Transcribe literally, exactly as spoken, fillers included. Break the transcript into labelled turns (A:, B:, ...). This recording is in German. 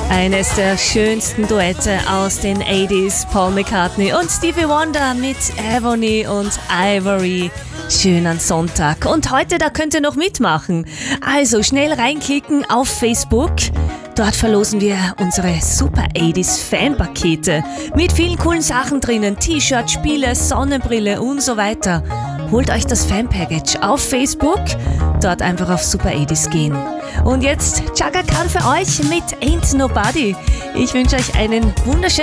A: Eines der schönsten Duette aus den achtziger, Paul McCartney und Stevie Wonder mit Ebony und Ivory. Schönen Sonntag. Und heute, da könnt ihr noch mitmachen. Also schnell reinklicken auf Facebook. Dort verlosen wir unsere Super achtziger Fanpakete mit vielen coolen Sachen drinnen. T-Shirt, Spiele, Sonnenbrille und so weiter. Holt euch das Fanpackage auf Facebook. Dort einfach auf Super achtziger gehen. Und jetzt Chaka Khan für euch mit Ain't Nobody. Ich wünsche euch einen wunderschönen